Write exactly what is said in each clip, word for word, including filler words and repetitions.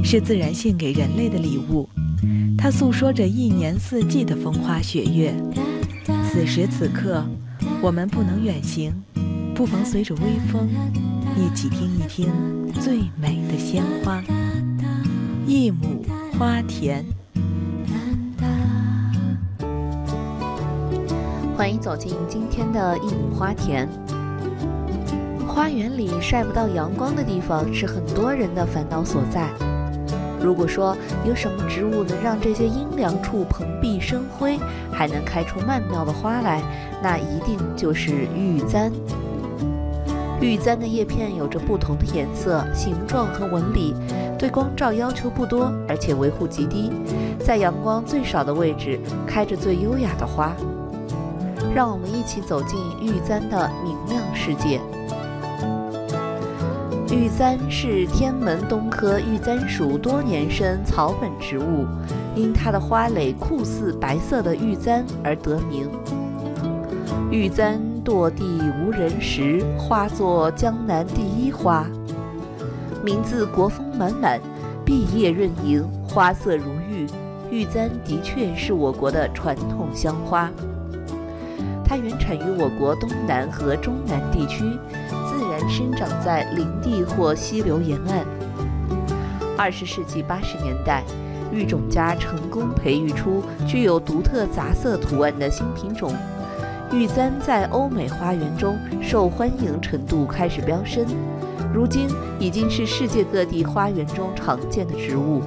是自然献给人类的礼物，它诉说着一年四季的风花雪月。此时此刻，我们不能远行，不妨随着微风，一起听一听最美的鲜花。一亩花田。 欢迎走进今天的一亩花田。花园里晒不到阳光的地方是很多人的烦恼所在。如果说有什么植物能让这些阴凉处蓬荜生辉，还能开出曼妙的花来，那一定就是玉簪。玉簪的叶片有着不同的颜色、形状和纹理，对光照要求不多，而且维护极低，在阳光最少的位置开着最优雅的花。让我们一起走进玉簪的明亮世界。玉簪是天门冬科玉簪属多年生草本植物，因它的花蕾酷似白色的玉簪而得名。玉簪堕地无人识，花作江南第一花。名字国风满满，碧叶润莹，花色如玉。玉簪的确是我国的传统香花。它原产于我国东南和中南地区，自然生长在林地或溪流沿岸。二十世纪八十年代，育种家成功培育出具有独特杂色图案的新品种，玉簪在欧美花园中受欢迎程度开始飙升，如今已经是世界各地花园中常见的植物。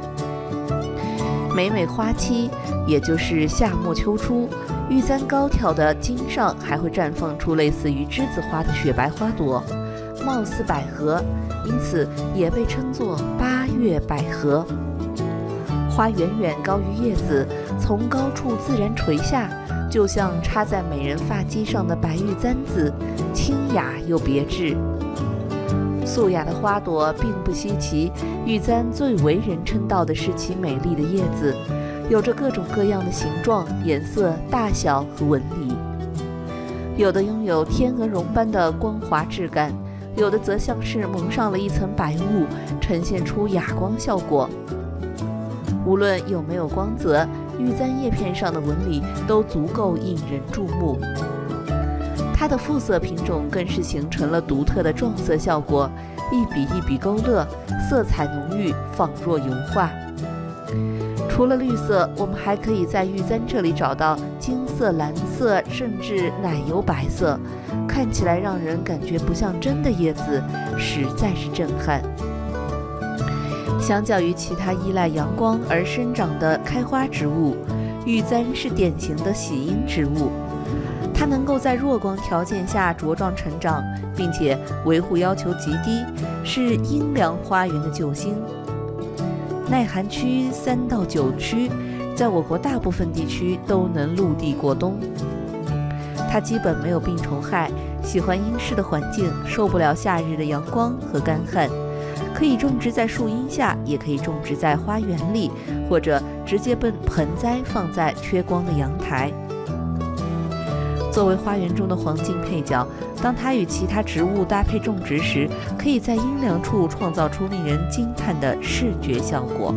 每每花期，也就是夏末秋初，玉簪高挑的茎上还会绽放出类似于栀子花的雪白花朵，貌似百合，因此也被称作八月百合。花远远高于叶子，从高处自然垂下，就像插在美人发髻上的白玉簪子，清雅又别致。素雅的花朵并不稀奇，玉簪最为人称道的是其美丽的叶子，有着各种各样的形状、颜色、大小和纹理。有的拥有天鹅绒般的光滑质感，有的则像是蒙上了一层白雾，呈现出哑光效果。无论有没有光泽，玉簪叶片上的纹理都足够引人注目。它的复色品种更是形成了独特的撞色效果，一笔一笔勾勒，色彩浓郁，仿若油画。除了绿色，我们还可以在玉簪这里找到金色、蓝色，甚至奶油白色，看起来让人感觉不像真的叶子，实在是震撼。相较于其他依赖阳光而生长的开花植物，玉簪是典型的喜阴植物。它能够在弱光条件下茁壮成长，并且维护要求极低，是阴凉花园的救星。耐寒区三到九区，在我国大部分地区都能陆地过冬。它基本没有病虫害，喜欢阴湿的环境，受不了夏日的阳光和干旱。可以种植在树荫下，也可以种植在花园里，或者直接奔盆栽放在缺光的阳台。作为花园中的黄金配角，当它与其他植物搭配种植时，可以在阴凉处创造出令人惊叹的视觉效果。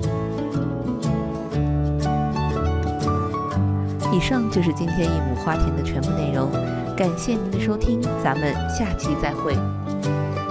以上就是今天一亩花田的全部内容，感谢您的收听，咱们下期再会。